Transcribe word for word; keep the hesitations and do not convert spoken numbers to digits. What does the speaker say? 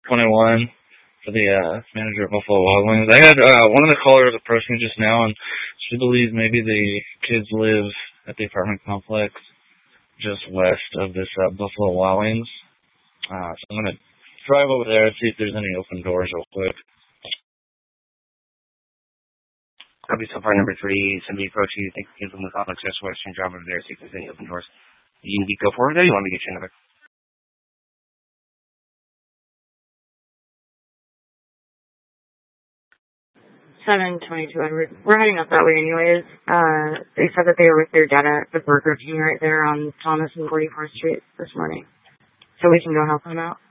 twenty-one for the uh, manager of Buffalo Wild Wings. I had uh, one of the callers approach me just now, and she believes maybe the kids live at the apartment complex just west of this uh, Buffalo Wild Wings. Uh, so I'm going to drive over there and see if there's any open doors real quick. Copy so far, number three. Somebody approach you, think kids from the complex just western, drive over there, see if there's any open doors. You can go forward there, you want me to get you another? seven twenty-two Edward. We're heading up that way anyways. Uh, they said that they were with their dad at the Burger King right there on Thomas and forty-fourth Street this morning. So we can go help them out.